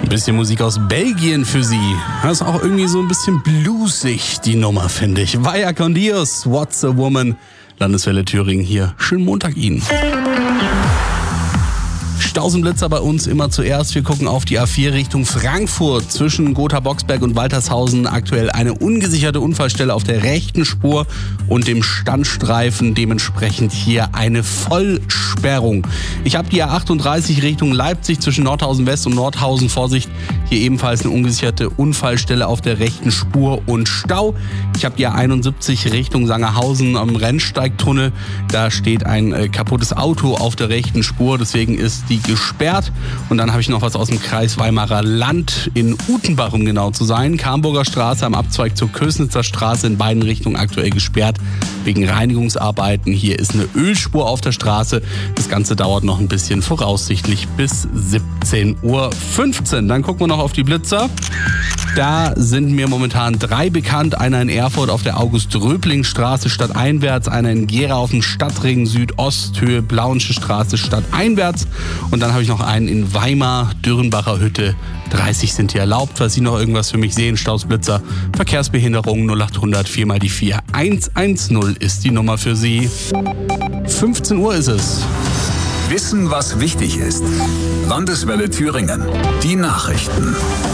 Ein bisschen Musik aus Belgien für Sie. Das ist auch irgendwie so ein bisschen bluesig, die Nummer, finde ich. Vaya con Dios, What's a Woman? Landeswelle Thüringen hier. Schönen Montag Ihnen. Staus und Blitzer bei uns immer zuerst. Wir gucken auf die A4 Richtung Frankfurt. Zwischen Gotha-Boxberg und Waltershausen aktuell eine ungesicherte Unfallstelle auf der rechten Spur und dem Standstreifen. Dementsprechend hier eine Vollsperrung. Ich habe die A38 Richtung Leipzig zwischen Nordhausen West und Nordhausen. Vorsicht, hier ebenfalls eine ungesicherte Unfallstelle auf der rechten Spur und Stau. Ich habe die A71 Richtung Sangerhausen am Rennsteigtunnel. Da steht ein kaputtes Auto auf der rechten Spur. Deswegen ist die gesperrt. Und dann habe ich noch was aus dem Kreis Weimarer Land in Utenbach, um genau zu sein. Kamburger Straße am Abzweig zur Kösnitzer Straße in beiden Richtungen aktuell gesperrt wegen Reinigungsarbeiten. Hier ist eine Ölspur auf der Straße. Das Ganze dauert noch ein bisschen, voraussichtlich bis 17:15 Uhr. Dann gucken wir noch auf die Blitzer. Da sind mir momentan 3 bekannt. Einer in Erfurt auf der August-Röbling-Straße stadteinwärts, einer in Gera auf dem Stadtring Südosthöhe Blauensche Straße stadteinwärts. Und dann habe ich noch einen in Weimar, Dürrenbacher Hütte. 30 sind hier erlaubt. Falls Sie noch irgendwas für mich sehen, Stausblitzer, Verkehrsbehinderung 0800 4 mal die 4 110 ist die Nummer für Sie. 15 Uhr ist es. Wissen, was wichtig ist. Landeswelle Thüringen. Die Nachrichten.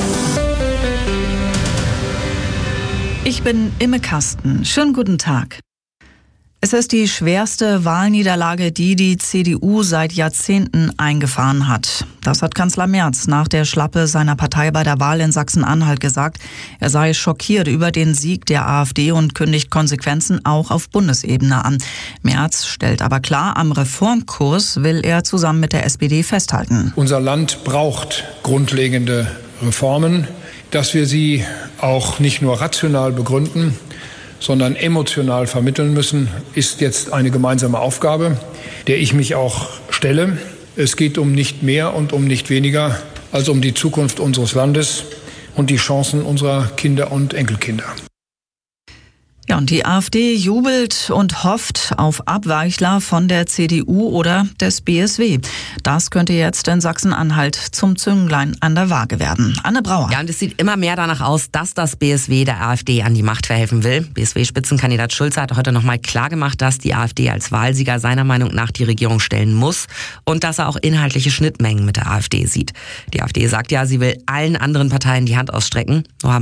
Ich bin Imme Kasten. Schönen guten Tag. Es ist die schwerste Wahlniederlage, die die CDU seit Jahrzehnten eingefahren hat. Das hat Kanzler Merz nach der Schlappe seiner Partei bei der Wahl in Sachsen-Anhalt gesagt. Er sei schockiert über den Sieg der AfD und kündigt Konsequenzen auch auf Bundesebene an. Merz stellt aber klar, am Reformkurs will er zusammen mit der SPD festhalten. Unser Land braucht grundlegende Reformen, dass wir sie auch nicht nur rational begründen, sondern emotional vermitteln müssen, ist jetzt eine gemeinsame Aufgabe, der ich mich auch stelle. Es geht um nicht mehr und um nicht weniger als um die Zukunft unseres Landes und die Chancen unserer Kinder und Enkelkinder. Ja, und die AfD jubelt und hofft auf Abweichler von der CDU oder des BSW. Das könnte jetzt in Sachsen-Anhalt zum Zünglein an der Waage werden. Anne Brauer. Ja, und es sieht immer mehr danach aus, dass das BSW der AfD an die Macht verhelfen will. BSW-Spitzenkandidat Schulze hat heute nochmal klargemacht, dass die AfD als Wahlsieger seiner Meinung nach die Regierung stellen muss und dass er auch inhaltliche Schnittmengen mit der AfD sieht. Die AfD sagt ja, sie will allen anderen Parteien die Hand ausstrecken.